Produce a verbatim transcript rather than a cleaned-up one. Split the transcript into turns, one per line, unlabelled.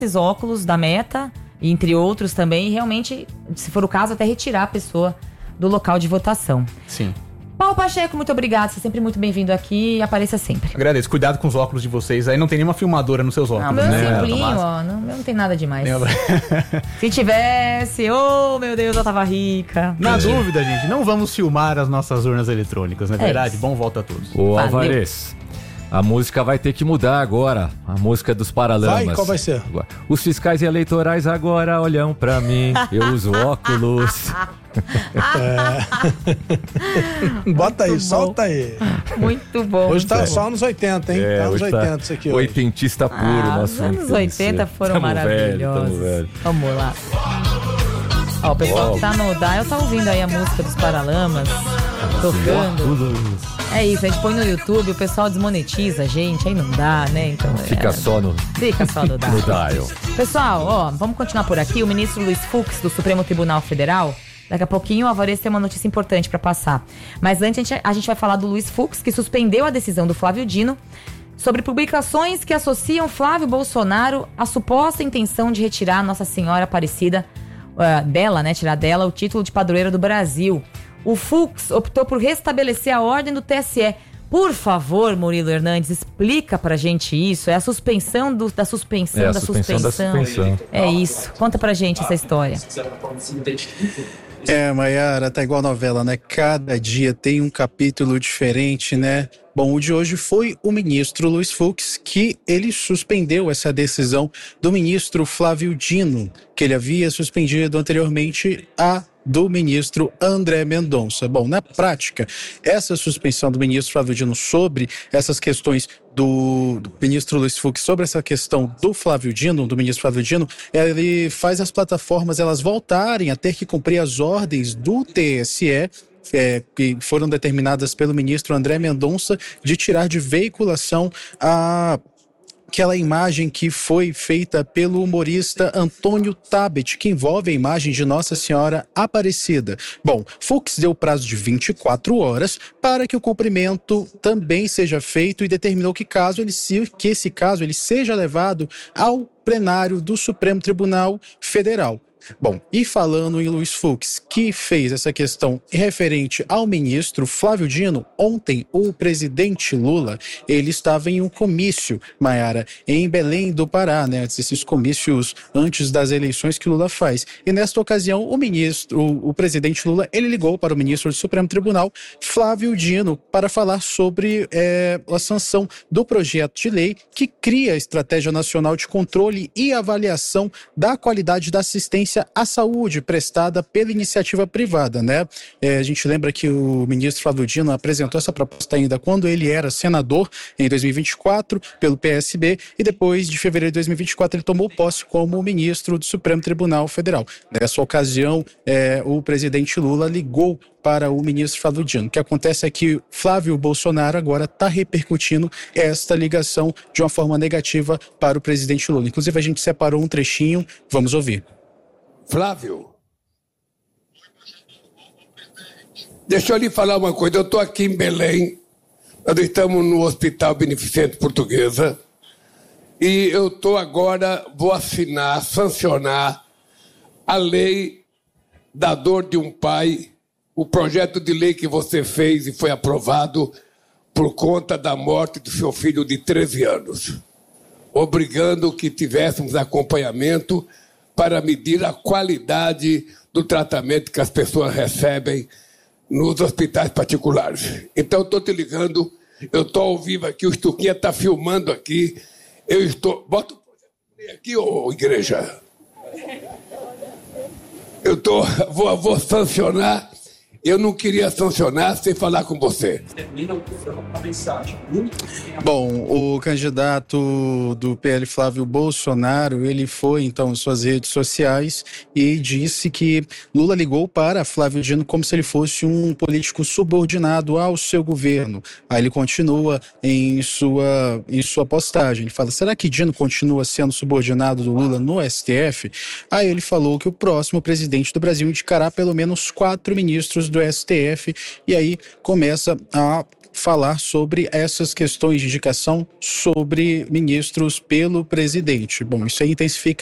esses óculos da Meta, entre outros também, e realmente, se for o caso, até retirar a pessoa do local de votação.
Sim.
Paulo Pacheco, muito obrigado. Você é sempre muito bem-vindo aqui e apareça sempre.
Agradeço. Cuidado com os óculos de vocês. Aí não tem nenhuma filmadora nos seus óculos,
não, meu
né?
simplinho, ó. Não, não tem nada demais. Se tivesse, oh, meu Deus, eu tava rica.
Na dúvida, gente, não vamos filmar as nossas urnas eletrônicas, não é, é verdade?
Isso.
Bom volta a todos.
Ô, Alvarez, a música vai ter que mudar agora. A música dos Paralamas.
Vai? Qual vai ser?
Os fiscais eleitorais agora olham pra mim. Eu uso óculos.
É. Bota aí, solta aí.
Muito bom.
Hoje tá
bom.
Só anos oitenta, hein?
É,
tá anos oitenta
tá
isso aqui hoje.
Oitentista puro,
ah,
nosso.
Os anos oitenta foram
tamo
maravilhosos.
Velho, velho.
Vamos lá. Ó, o pessoal
oh.
que tá no dial tá ouvindo aí a música dos Paralamas tocando. É isso, a gente põe no YouTube, o pessoal desmonetiza a gente, aí não dá, né? Então,
Fica
é,
só no,
fica só no dial.
no dial.
Pessoal, ó, vamos continuar por aqui. O ministro Luiz Fux, do Supremo Tribunal Federal, daqui a pouquinho o Alvarez tem uma notícia importante para passar. Mas antes a gente, a gente vai falar do Luiz Fux, que suspendeu a decisão do Flávio Dino sobre publicações que associam Flávio Bolsonaro à suposta intenção de retirar Nossa Senhora Aparecida uh, dela, né? Tirar dela o título de padroeira do Brasil. O Fux optou por restabelecer a ordem do T S E. Por favor, Murilo Hernandes, explica pra gente isso. É a suspensão do, da suspensão,
é a
da
suspensão
suspensão.
da suspensão.
É isso. Conta pra gente essa história.
É, Maiara, tá igual a novela, né? Cada dia tem um capítulo diferente, né? Bom, o de hoje foi o ministro Luiz Fux, que ele suspendeu essa decisão do ministro Flávio Dino, que ele havia suspendido anteriormente a do ministro André Mendonça. Bom, na prática, essa suspensão do ministro Flávio Dino sobre essas questões do, do ministro Luiz Fux, sobre essa questão do Flávio Dino, do ministro Flávio Dino, ele faz as plataformas elas voltarem a ter que cumprir as ordens do T S E, É, que foram determinadas pelo ministro André Mendonça, de tirar de veiculação a aquela imagem que foi feita pelo humorista Antônio Tabet, que envolve a imagem de Nossa Senhora Aparecida. Bom, Fux deu prazo de vinte e quatro horas para que o cumprimento também seja feito e determinou que, caso ele se, que esse caso ele seja levado ao plenário do Supremo Tribunal Federal. Bom, e falando em Luiz Fux, que fez essa questão referente ao ministro Flávio Dino, ontem o presidente Lula, ele estava em um comício, Maiara, em Belém do Pará, né, esses comícios antes das eleições que Lula faz. E nesta ocasião, o ministro, o, o presidente Lula, ele ligou para o ministro do Supremo Tribunal, Flávio Dino, para falar sobre é, a sanção do projeto de lei que cria a Estratégia Nacional de Controle e Avaliação da Qualidade da Assistência à saúde prestada pela iniciativa privada, né? É, a gente lembra que o ministro Flávio Dino apresentou essa proposta ainda quando ele era senador, em dois mil e vinte e quatro, pelo P S B, e depois de fevereiro de dois mil e vinte e quatro ele tomou posse como ministro do Supremo Tribunal Federal. Nessa ocasião, é, o presidente Lula ligou para o ministro Flávio Dino. O que acontece é que Flávio Bolsonaro agora está repercutindo esta ligação de uma forma negativa para o presidente Lula. Inclusive, a gente separou um trechinho, vamos ouvir.
Flávio, deixa eu lhe falar uma coisa. Eu estou aqui em Belém, nós estamos no Hospital Beneficente Portuguesa, e eu estou agora, vou assinar, sancionar a lei da dor de um pai, o projeto de lei que você fez e foi aprovado por conta da morte do seu filho de treze anos, obrigando que tivéssemos acompanhamento para medir a qualidade do tratamento que as pessoas recebem nos hospitais particulares. Então, estou te ligando, eu estou ao vivo aqui, o Stuquinha está filmando aqui, eu estou... Bota o projeto aqui, ô igreja. Eu tô, vou, vou sancionar. Eu não queria sancionar sem falar com você.
Bom, o candidato do P L, Flávio Bolsonaro, ele foi então em suas redes sociais e disse que Lula ligou para Flávio Dino como se ele fosse um político subordinado ao seu governo. Aí ele continua em sua, em sua postagem. Ele fala, será que Dino continua sendo subordinado do Lula no S T F? Aí ele falou que o próximo presidente do Brasil indicará pelo menos quatro ministros do S T F, e aí começa a falar sobre essas questões de indicação sobre ministros pelo presidente. Bom, isso aí intensifica